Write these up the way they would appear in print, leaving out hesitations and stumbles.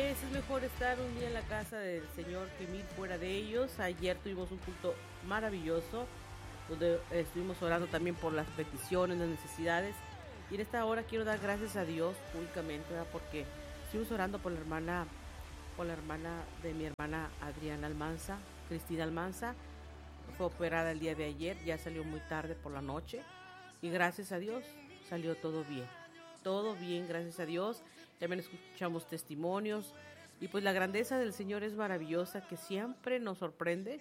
es mejor estar un día en la casa del Señor que mil fuera de ellos. Ayer tuvimos un culto maravilloso, donde estuvimos orando también por las peticiones, las necesidades. Y en esta hora quiero dar gracias a Dios públicamente, ¿verdad? Porque estuvimos orando por la hermana de mi hermana Adriana Almanza, Cristina Almanza. Fue operada el día de ayer, ya salió muy tarde por la noche. Y gracias a Dios salió todo bien. Todo bien, gracias a Dios. También escuchamos testimonios. Y pues la grandeza del Señor es maravillosa, que siempre nos sorprende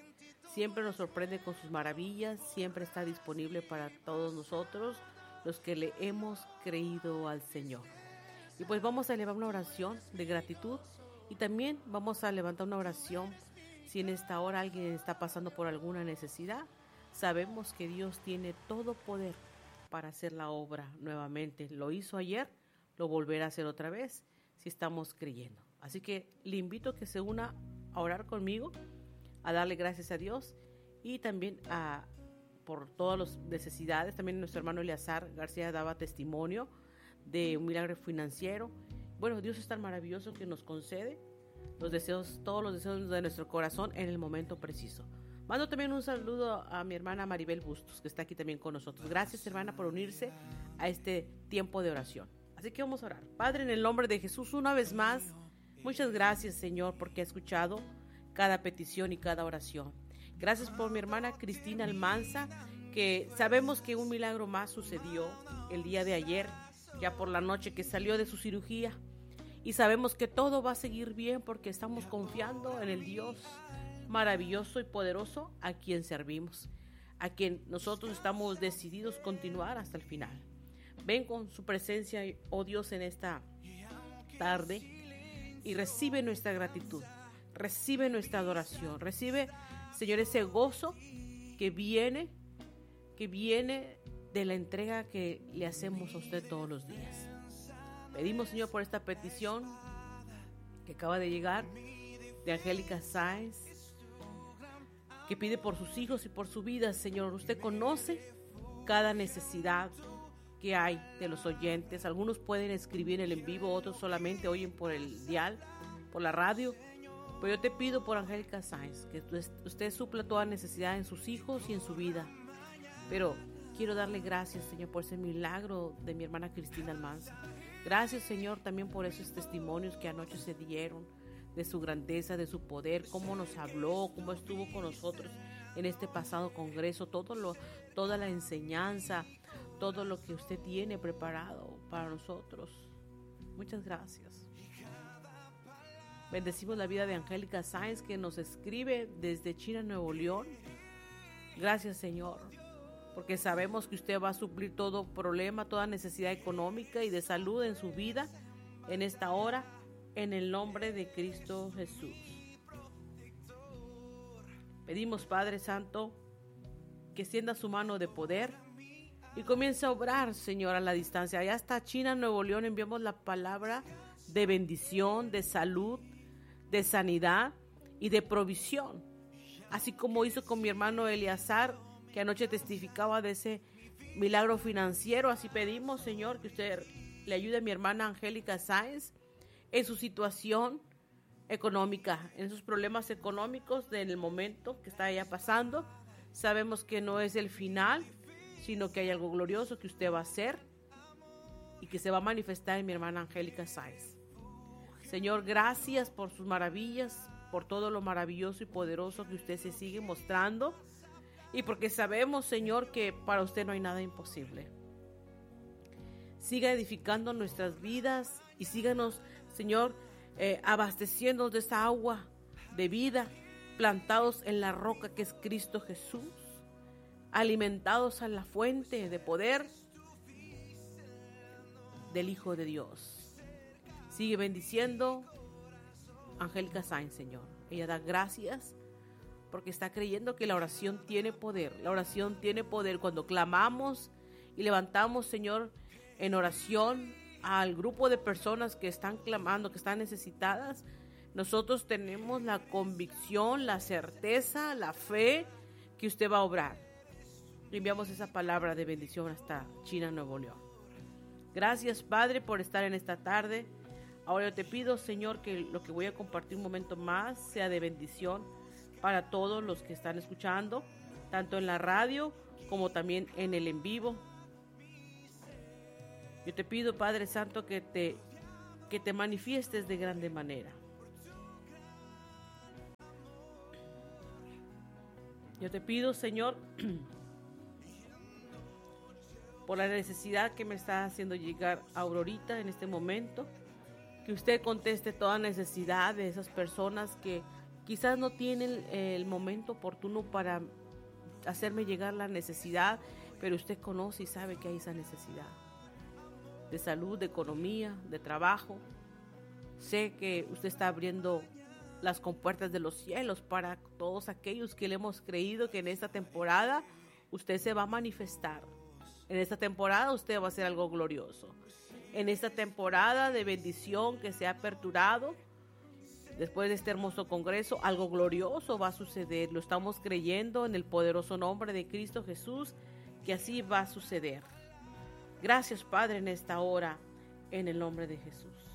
con sus maravillas, siempre está disponible para todos nosotros, los que le hemos creído al Señor. Y pues vamos a elevar una oración de gratitud y también vamos a levantar una oración si en esta hora alguien está pasando por alguna necesidad. Sabemos que Dios tiene todo poder para hacer la obra nuevamente. Lo hizo ayer, lo volverá a hacer otra vez si estamos creyendo. Así que le invito a que se una a orar conmigo, a darle gracias a Dios y también por todas las necesidades. También nuestro hermano Eleazar García daba testimonio de un milagro financiero. Bueno, Dios es tan maravilloso que nos concede todos los deseos de nuestro corazón en el momento preciso. Mando también un saludo a mi hermana Maribel Bustos, que está aquí también con nosotros. Gracias, hermana, por unirse a este tiempo de oración. Así que vamos a orar. Padre, en el nombre de Jesús, una vez más, muchas gracias, Señor, porque ha escuchado cada petición y cada oración. Gracias por mi hermana Cristina Almanza, que sabemos que un milagro más sucedió el día de ayer, ya por la noche que salió de su cirugía. Y sabemos que todo va a seguir bien porque estamos confiando en el Dios maravilloso y poderoso a quien servimos, a quien nosotros estamos decididos continuar hasta el final. Ven con su presencia, oh Dios, en esta tarde y recibe nuestra gratitud, recibe nuestra adoración, recibe, Señor, ese gozo que viene de la entrega que le hacemos a usted todos los días. Pedimos, Señor, por esta petición que acaba de llegar de Angélica Sáenz, que pide por sus hijos y por su vida. Señor, usted conoce cada necesidad que hay de los oyentes. Algunos pueden escribir en el en vivo, otros solamente oyen por el dial, por la radio. Pero yo te pido por Angélica Sáenz, que usted supla toda necesidad en sus hijos y en su vida. Pero quiero darle gracias, Señor, por ese milagro de mi hermana Cristina Almanza. Gracias, Señor, también por esos testimonios que anoche se dieron, de su grandeza, de su poder, cómo nos habló, cómo estuvo con nosotros en este pasado congreso, toda la enseñanza, todo lo que usted tiene preparado para nosotros. Muchas gracias. Bendecimos la vida de Angélica Sáenz, que nos escribe desde China, Nuevo León. Gracias, Señor, porque sabemos que usted va a suplir todo problema, toda necesidad económica y de salud en su vida en esta hora, en el nombre de Cristo Jesús. Pedimos, Padre Santo, que extienda su mano de poder y comience a obrar, Señor, a la distancia. Allá está China, Nuevo León, enviamos la palabra de bendición, de salud, de sanidad y de provisión. Así como hizo con mi hermano Eleazar, que anoche testificaba de ese milagro financiero. Así pedimos, Señor, que usted le ayude a mi hermana Angélica Sáenz en su situación económica, en sus problemas económicos del momento que está ella pasando. Sabemos que no es el final, sino que hay algo glorioso que usted va a hacer y que se va a manifestar en mi hermana Angélica Sáenz. Señor, gracias por sus maravillas, por todo lo maravilloso y poderoso que usted se sigue mostrando, y porque sabemos, Señor, que para usted no hay nada imposible. Siga edificando nuestras vidas y síganos, Señor, abasteciéndonos de esa agua de vida, plantados en la roca que es Cristo Jesús, alimentados a la fuente de poder del Hijo de Dios. Sigue bendiciendo Angélica Sáenz, Señor. Ella da gracias porque está creyendo que la oración tiene poder. La oración tiene poder cuando clamamos y levantamos, Señor, en oración al grupo de personas que están clamando, que están necesitadas. Nosotros tenemos la convicción, la certeza, la fe que usted va a obrar. Le enviamos esa palabra de bendición hasta China, Nuevo León. Gracias, Padre, por estar en esta tarde Ahora yo te pido, Señor, que lo que voy a compartir un momento más sea de bendición para todos los que están escuchando, tanto en la radio como también en el en vivo. Yo te pido, Padre Santo, que te manifiestes de grande manera. Yo te pido, Señor, por la necesidad que me está haciendo llegar Aurorita en este momento, que usted conteste toda necesidad de esas personas que quizás no tienen el momento oportuno para hacerme llegar la necesidad, pero usted conoce y sabe que hay esa necesidad de salud, de economía, de trabajo. Sé que usted está abriendo las compuertas de los cielos para todos aquellos que le hemos creído que en esta temporada usted se va a manifestar. En esta temporada usted va a hacer algo glorioso. En esta temporada de bendición que se ha aperturado, después de este hermoso congreso, algo glorioso va a suceder. Lo estamos creyendo en el poderoso nombre de Cristo Jesús, que así va a suceder. Gracias, Padre, en esta hora, en el nombre de Jesús.